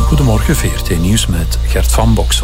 Goedemorgen, VRT Nieuws met Gert van Boksel.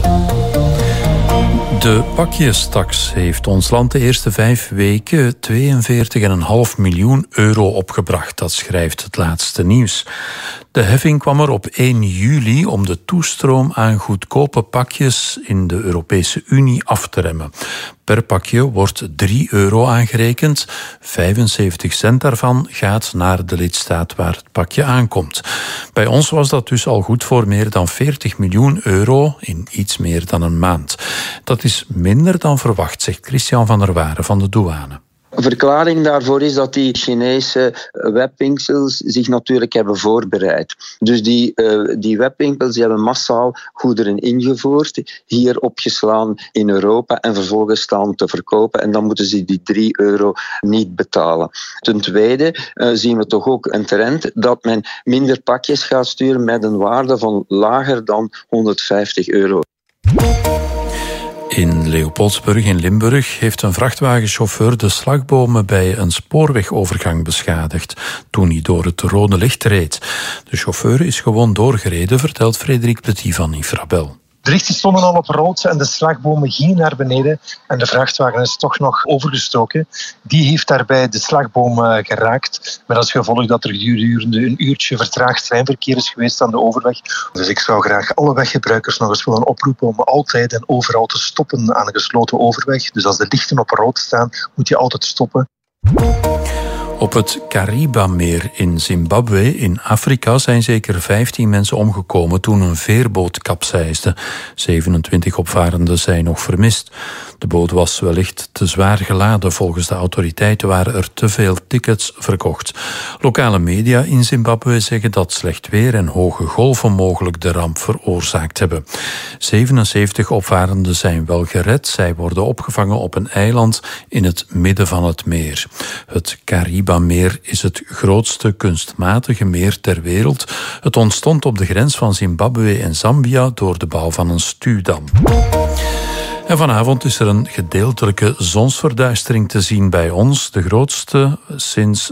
De pakjestaks heeft ons land de eerste 5 weken 42,5 miljoen euro opgebracht. Dat schrijft het laatste nieuws. De heffing kwam er op 1 juli om de toestroom aan goedkope pakjes in de Europese Unie af te remmen. Per pakje wordt €3 aangerekend. 75 cent daarvan gaat naar de lidstaat waar het pakje aankomt. Bij ons was dat dus al goed voor meer dan 40 miljoen euro in iets meer dan een maand. Dat is minder dan verwacht, zegt Christian van der Waren van de douane. Een verklaring daarvoor is dat die Chinese webwinkels zich natuurlijk hebben voorbereid. Dus die webwinkels hebben massaal goederen ingevoerd, hier opgeslaan in Europa en vervolgens staan te verkopen. En dan moeten ze die €3 niet betalen. Ten tweede zien we toch ook een trend dat men minder pakjes gaat sturen met een waarde van lager dan €150. In Leopoldsburg in Limburg heeft een vrachtwagenchauffeur de slagbomen bij een spoorwegovergang beschadigd toen hij door het rode licht reed. De chauffeur is gewoon doorgereden, vertelt Frederik Petit van Infrabel. De lichten stonden al op rood en de slagbomen gingen naar beneden en de vrachtwagen is toch nog overgestoken. Die heeft daarbij de slagboom geraakt, met als gevolg dat er gedurende een uurtje vertraagd treinverkeer is geweest aan de overweg. Dus ik zou graag alle weggebruikers nog eens willen oproepen om altijd en overal te stoppen aan een gesloten overweg. Dus als de lichten op rood staan, moet je altijd stoppen. Op het Kariba-meer in Zimbabwe in Afrika zijn zeker 15 mensen omgekomen toen een veerboot kapseisde. 27 opvarenden zijn nog vermist. De boot was wellicht te zwaar geladen. Volgens de autoriteiten waren er te veel tickets verkocht. Lokale media in Zimbabwe zeggen dat slecht weer en hoge golven mogelijk de ramp veroorzaakt hebben. 77 opvarenden zijn wel gered. Zij worden opgevangen op een eiland in het midden van het meer. Het Kariba-meer is het grootste kunstmatige meer ter wereld. Het ontstond op de grens van Zimbabwe en Zambia door de bouw van een stuwdam. En vanavond is er een gedeeltelijke zonsverduistering te zien bij ons, de grootste sinds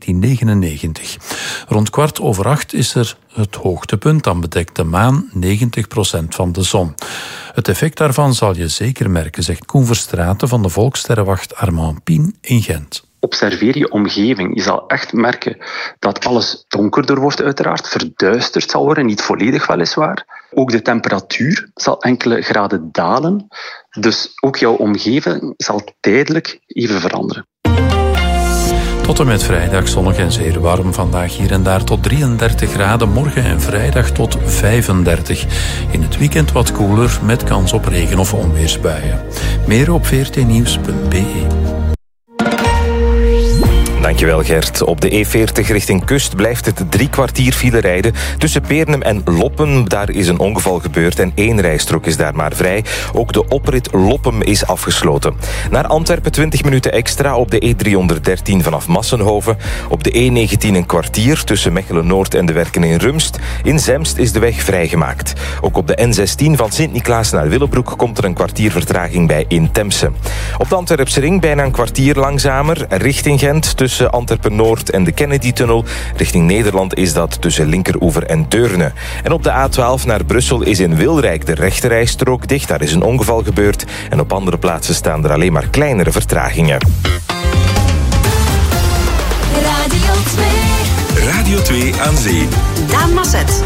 1999. Rond 7:15 is er het hoogtepunt, dan bedekt de maan 90% van de zon. Het effect daarvan zal je zeker merken, zegt Koen Verstraeten van de Volkssterrenwacht Armand Pien in Gent. Observeer je omgeving. Je zal echt merken dat alles donkerder wordt uiteraard, verduisterd zal worden, niet volledig weliswaar. Ook de temperatuur zal enkele graden dalen. Dus ook jouw omgeving zal tijdelijk even veranderen. Tot en met vrijdag zonnig en zeer warm. Vandaag hier en daar tot 33 graden. Morgen en vrijdag tot 35. In het weekend wat koeler met kans op regen- of onweersbuien. Meer op vrtnieuws.be. Dankjewel Gert. Op de E40 richting kust blijft het 3 kwartier file rijden. Tussen Peernem en Loppem, daar is een ongeval gebeurd en 1 rijstrook is daar maar vrij. Ook de oprit Loppem is afgesloten. Naar Antwerpen 20 minuten extra op de E313 vanaf Massenhoven. Op de E19 een kwartier tussen Mechelen-Noord en de werken in Rumst. In Zemst is de weg vrijgemaakt. Ook op de N16 van Sint-Niklaas naar Willebroek komt er een kwartier vertraging bij in Temse. Op de Antwerpse ring bijna een kwartier langzamer richting Gent tussen Antwerpen-Noord en de Kennedy-tunnel. Richting Nederland is dat tussen Linkeroever en Deurne. En op de A12 naar Brussel is in Wilrijk de rechterrijstrook dicht. Daar is een ongeval gebeurd. En op andere plaatsen staan er alleen maar kleinere vertragingen. Radio 2 aan zee. Daan Masset.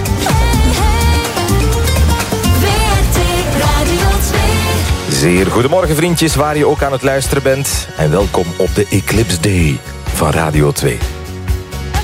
Zeer goedemorgen vriendjes, waar je ook aan het luisteren bent. En welkom op de Eclipse Day van Radio 2.